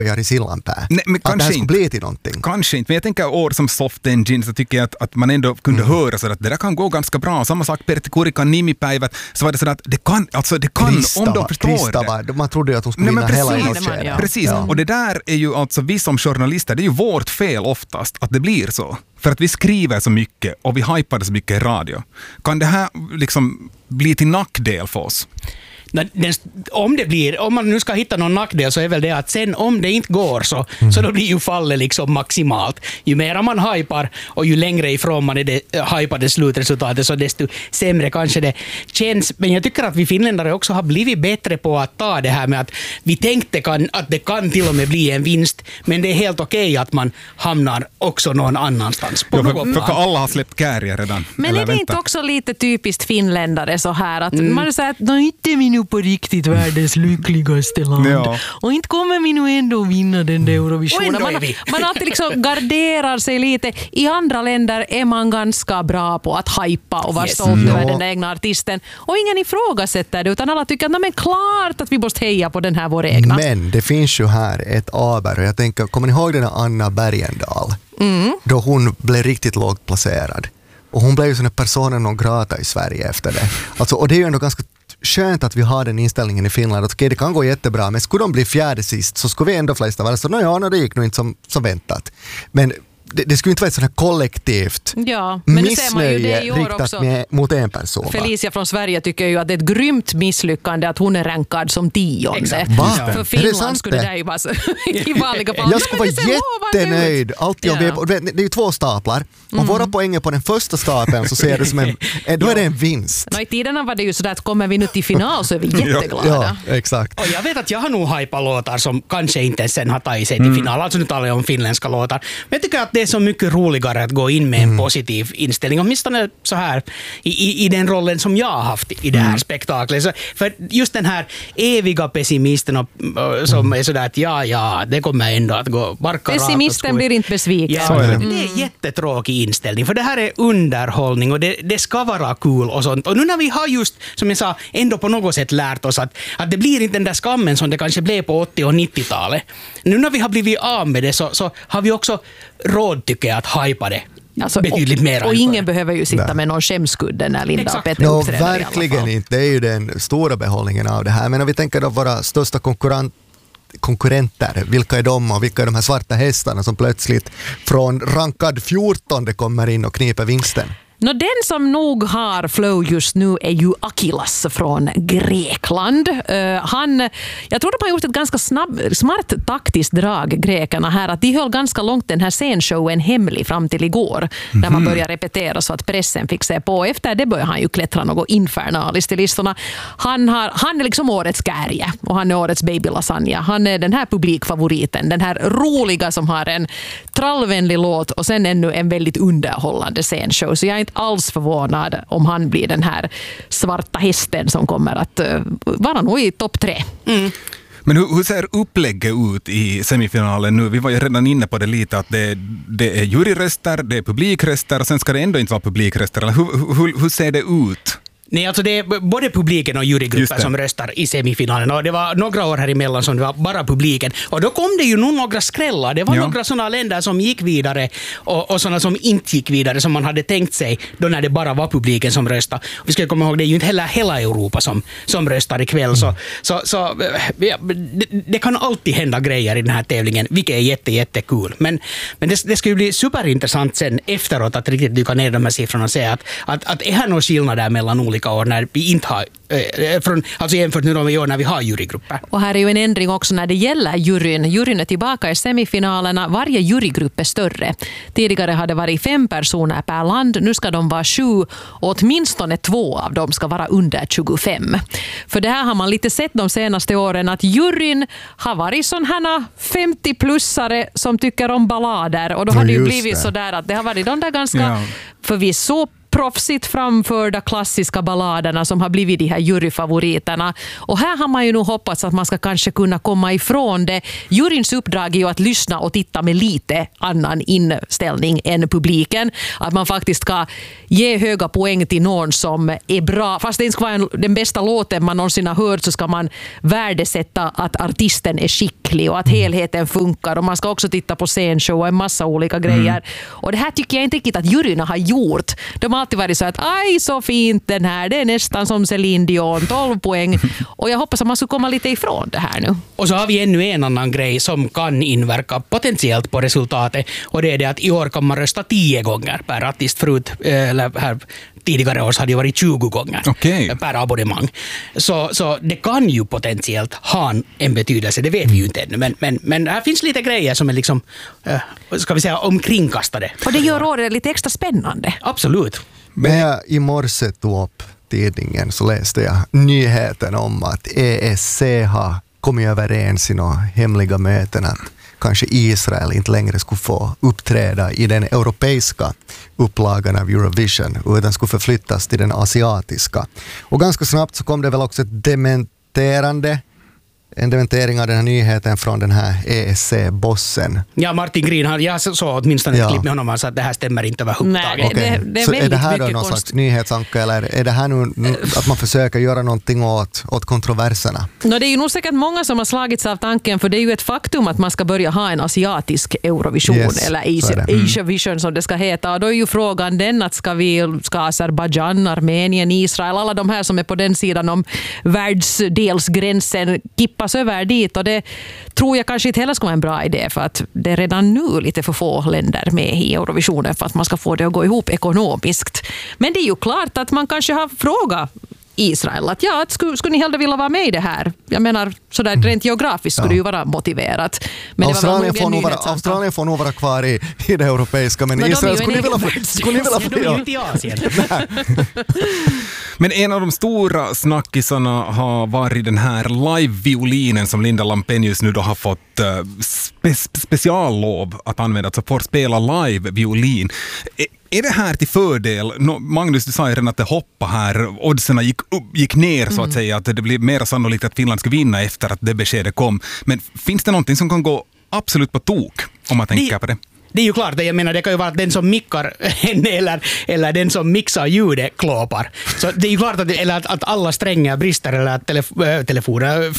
i Sillanpää. Nej, men att det här skulle bli till någonting. Kanske inte, men jag tänker år som Soft Engine så tycker jag att man ändå kunde höra så att det där kan gå ganska bra. Samma sak Pertti Kurikan nimipäivät, så var det så att det kan om de förstår det. Man trodde ju att de skulle vinna hela inåtskedet. Precis, och det där är ju alltså vi som journalister, det är ju vårt fel oftast att det blir så. För att vi skriver så mycket och vi hypar så mycket i radio. Kan det här liksom bli till nackdel för oss? Om man nu ska hitta någon nackdel så är väl det att sen om det inte går så då blir ju fallet liksom maximalt. Ju mer man hypar och ju längre ifrån man är det hypade slutresultatet så desto sämre kanske det känns. Men jag tycker att vi finländare också har blivit bättre på att ta det här med att vi tänkte att det kan till och med bli en vinst, men det är helt okej att man hamnar också någon annanstans. För alla har släppt kärrier redan. Men är det inte också lite typiskt finländare så här att man säger att inte min på riktigt världens lyckligaste land. Ja. Och inte kommer vi nu ändå vinna den där Eurovisionen. Man alltid liksom garderar sig lite. I andra länder är man ganska bra på att hypa och vara stolt över den egna artisten. Och ingen ifrågasätter det, utan alla tycker att men klart att vi måste heja på den här vår egna. Men det finns ju här ett aber. Och jag tänker, kommer ni ihåg den här Anna Bergendahl? Då hon blev riktigt lågt placerad. Och hon blev ju sån här personen non grata i Sverige efter det. Alltså, och det är ju ändå ganska skönt att vi har den inställningen i Finland att okej, det kan gå jättebra, men skulle de bli fjärde sist så skulle vi ändå flesta vara så det gick nog inte som väntat. Men det skulle inte vara ett sådant här kollektivt missnöje riktat mot en person. Felicia från Sverige tycker ju att det är ett grymt misslyckande att hon är rankad som 10:e. För Finland skulle det ju vara i vanliga fall. Jag skulle vara jättenöjd. Alltid det är ju 2 staplar. Om våra poäng är på den första stapeln så ser det som då är det en vinst. I tiderna var det ju så att kommer vi nu till final så är vi jätteglada. Ja, exakt. Och jag vet att jag har nog hypat låtar som kanske inte sen har tagit sig till final. Alltså nu talar jag om finländska låtar. Men jag tycker att det är så mycket roligare att gå in med en positiv inställning. Åtminstone så här i den rollen som jag har haft i det här spektaklet. Så, för just den här eviga pessimisten som är sådär att det kommer ändå att gå barka rakt. Pessimisten blir inte besviken. Ja, det är jättetråkig inställning. För det här är underhållning och det ska vara kul och sånt. Och nu när vi har just, som jag sa, ändå på något sätt lärt oss att det blir inte den där skammen som det kanske blev på 80- och 90-talet. Nu när vi har blivit av med det så har vi också råd tycker jag att hypa det. Alltså, betydligt mer. Och ingen behöver ju sitta med någon skämskudde när Linda och Petter uppträder. Verkligen inte. Det är ju den stora behållningen av det här. Men om vi tänker då våra största konkurrenter, vilka är de och vilka är de här svarta hästarna som plötsligt från rankad 14 kommer in och kniper vinsten? Den som nog har flow just nu är ju Akilas från Grekland. Jag tror de har gjort ett ganska smart taktiskt drag, grekerna här, att de höll ganska långt den här scenshowen hemlig fram till igår, när man började repetera så att pressen fick se på. Efter det började han ju klättra något infernaliskt i listorna. Han är liksom årets kärje och han är årets baby lasagna. Han är den här publikfavoriten, den här roliga som har en trallvänlig låt och sen ännu en väldigt underhållande scenshow. Så jag är inte alls förvånad om han blir den här svarta hästen som kommer att vara nog i topp 3. Men hur ser upplägget ut i semifinalen nu? Vi var ju redan inne på det lite att det är juryröster, det är publikröster och sen ska det ändå inte vara publikröster. Eller hur ser det ut? Nej, alltså det är både publiken och jurygrupper som röstar i semifinalen. Och det var några år här emellan som det var bara publiken. Och då kom det ju nog några skrällar. Det var några sådana länder som gick vidare och sådana som inte gick vidare som man hade tänkt sig då när det bara var publiken som röstade. Och vi ska komma ihåg, det är ju inte heller hela Europa som röstar ikväll. Så det kan alltid hända grejer i den här tävlingen, vilket är jättekul. Men det ska ju bli superintressant sen efteråt att riktigt dyka ner de här siffrorna och säga att är här någon skillnad där mellan olika år när vi inte har, alltså jämfört med de år när vi har jurygrupper. Och här är ju en ändring också när det gäller juryn. Juryn är tillbaka i semifinalerna. Varje jurygrupp är större. Tidigare hade det varit 5 personer per land. Nu ska de vara 7 och åtminstone 2 av dem ska vara under 25. För det här har man lite sett de senaste åren att juryn har varit sån här 50-plussare som tycker om ballader och då har det ju blivit så där att det har varit de där ganska förvisso proffsigt framförda klassiska balladerna som har blivit de här juryfavoriterna. Och här har man ju nog hoppats att man ska kanske kunna komma ifrån det. Juryns uppdrag är ju att lyssna och titta med lite annan inställning än publiken. Att man faktiskt ska ge höga poäng till någon som är bra. Fast det inte ska vara den bästa låten man någonsin har hört så ska man värdesätta att artisten är skicklig tillräcklig och att helheten funkar och man ska också titta på scenshow och en massa olika grejer. Och det här tycker jag inte riktigt att juryna har gjort. De har alltid varit så att aj så fint den här, det är nästan som Céline Dion, 12 poäng. Och jag hoppas att man ska komma lite ifrån det här nu. Och så har vi ännu en annan grej som kan inverka potentiellt på resultatet, och det är det att i år kan man rösta 10 gånger per artist. Förut, eller här tidigare år hade det varit 20 gånger per abonnemang. Så det kan ju potentiellt ha en betydelse, det vet vi ju inte ännu. Men här finns lite grejer som är liksom, ska vi säga, omkringkastade. Och det gör året lite extra spännande. Absolut. När jag i morse tog upp tidningen så läste jag nyheten om att ESC har kommit överens i några hemliga möten att kanske Israel inte längre skulle få uppträda i den europeiska upplagan av Eurovision utan skulle förflyttas till den asiatiska. Och ganska snabbt så kom det väl också en dementering av den här nyheten från den här ESC-bossen. Ja, Martin Green, jag såg åtminstone ett klipp med honom så att det här stämmer inte överhuvudtaget. Okay. Så är det här då någon slags nyhetsanka eller är det här nu att man försöker göra någonting åt kontroverserna? Det är ju nog säkert många som har slagits av tanken, för det är ju ett faktum att man ska börja ha en asiatisk Eurovision eller Asia-vision som det ska heta. Och då är ju frågan den att ska Azerbaijan, Armenien, Israel, alla de här som är på den sidan om världsdelsgränsen kippas över dit, och det tror jag kanske inte heller ska vara en bra idé, för att det är redan nu lite för få länder med i Eurovisionen för att man ska få det att gå ihop ekonomiskt. Men det är ju klart att man kanske har frågat Israel att skulle ni hellre vilja vara med i det här? Jag menar, sådär rent geografiskt skulle det ju vara motiverat. Men Australien får nog vara kvar i det europeiska, men Israel skulle ni vilja få. Men en av de stora snackisarna har varit den här live-violinen som Linda Lampenius nu då har fått speciallov att använda, alltså får spela live-violin. Är det här till fördel? Magnus, du sa ju redan att det hoppade här. Oddsen gick ner så att säga. Att det blir mer sannolikt att Finland ska vinna efter att det beskedet kom. Men finns det någonting som kan gå absolut på tok om man tänker på det? Det är ju klart, jag menar det kan ju vara att den som mickar henne eller den som mixar ljudet klåpar. Så det är ju klart att alla strängar brister eller att telefonen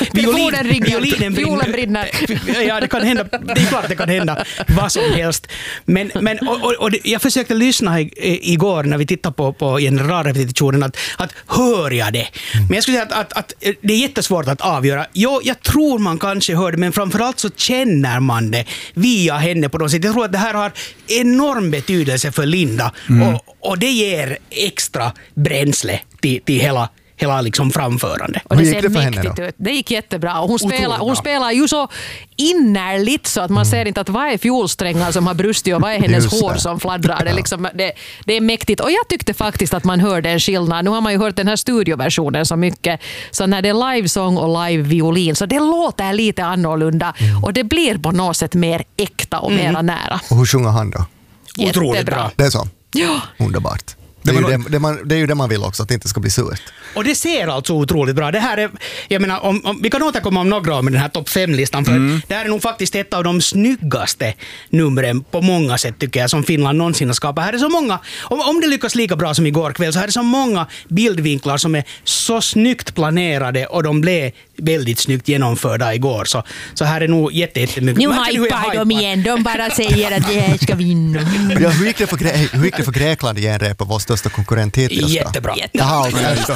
brinner. Ja, det kan hända. Det är klart att det kan hända vad som helst. Men jag försökte lyssna igår när vi tittade på generalrepetitionen att hör jag det? Men jag skulle säga att det är jättesvårt att avgöra. Jo, jag tror man kanske hör det, men framförallt så känner man det via henne på något sätt. Jag tror att det här har enorm betydelse för Linda och det ger extra bränsle till hela liksom framförande. Och det ser mäktigt ut. Det gick jättebra. Och hon spelar ju så innerligt så att man ser inte att vad är fjolsträngar som har brustit och vad är hennes hår som fladdrar. Det är mäktigt. Och jag tyckte faktiskt att man hörde en skillnad. Nu har man ju hört den här studioversionen så mycket. Så när det är livesång och live-violin så det låter lite annorlunda. Och det blir på något sätt mer äkta och mera nära. Och hur sjunger han då? Otroligt bra. Det är så? Ja. Underbart. Det är ju det man vill också, att det inte ska bli surt. Och det ser alltså otroligt bra. Det här är, jag menar, om vi kan återkomma om några år med den här topp 5-listan, för det här är nog faktiskt ett av de snyggaste numren på många sätt tycker jag som Finland någonsin har skapat. Här är så många, om det lyckas lika bra som igår kväll, så här är så många bildvinklar som är så snyggt planerade och de blev väldigt snyggt genomförda igår. Så här är nog jättemycket. Nu hypar de igen, de bara säger att det här ska vinna. Ja, hur gick det för Grekland igen på vår största konkurrent hittills? Jättebra. Jaha,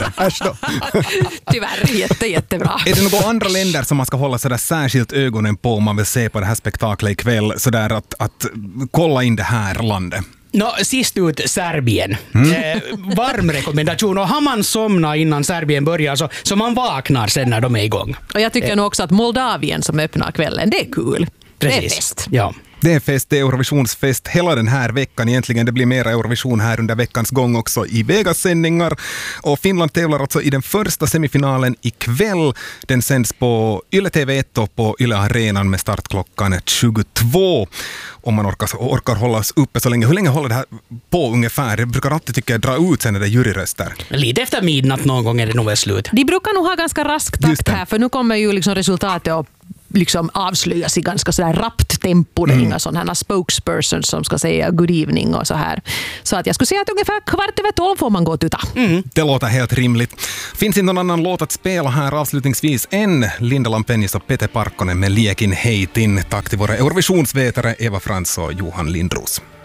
tyvärr, jättebra. Är det några andra länder som man ska hålla sådär särskilt ögonen på om man vill se på det här spektaklet ikväll, sådär att kolla in det här landet? Sist ut Serbien. Varm rekommendation. Och har man somnat innan Serbien börjar så man vaknar sen när de är igång. Och jag tycker nog också att Moldavien som öppnar kvällen, det är kul. Precis. Det är fest. Ja. Det är fest, det är Eurovisionsfest hela den här veckan egentligen. Det blir mera Eurovision här under veckans gång också i Vegas-sändningar. Och Finland tävlar alltså i den första semifinalen ikväll. Den sänds på Yle TV1 och på Yle Arenan med startklockan 22. Om man orkar hålla oss uppe så länge. Hur länge håller det här på ungefär? Jag brukar alltid tycka dra ut sen när det är juryröster. Lite efter midnatt någon gång är det nog väl slut. De brukar nog ha ganska rask takt här, för nu kommer ju liksom resultatet att liksom avslöjas i ganska sådär rappt tempo. Det är inga sådana spokespersons som ska säga good evening och så här. Så att jag skulle säga att ungefär 11:15 får man gå och tuta. Det låter helt rimligt. Finns inte någon annan låt att spela här avslutningsvis än Linda Lampenius och Pete Parkkonen med Liekin heitin. Tack till våra Eurovisionsvetare Eva Frans och Johan Lindros.